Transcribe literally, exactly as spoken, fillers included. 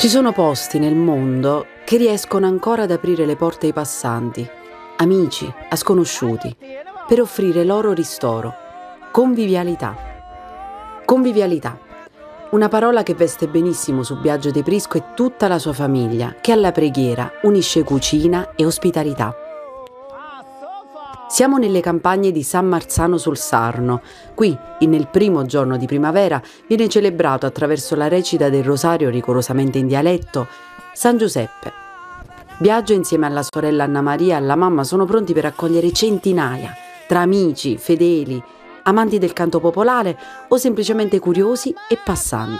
Ci sono posti nel mondo che riescono ancora ad aprire le porte ai passanti, amici, a sconosciuti, per offrire loro ristoro. Convivialità. Convivialità. Una parola che veste benissimo su Biagio De Prisco e tutta la sua famiglia, che alla preghiera unisce cucina e ospitalità. Siamo nelle campagne di San Marzano sul Sarno. Qui, nel primo giorno di primavera, viene celebrato attraverso la recita del rosario rigorosamente in dialetto San Giuseppe. Biagio insieme alla sorella Anna Maria e alla mamma sono pronti per accogliere centinaia, tra amici, fedeli, amanti del canto popolare o semplicemente curiosi e passanti.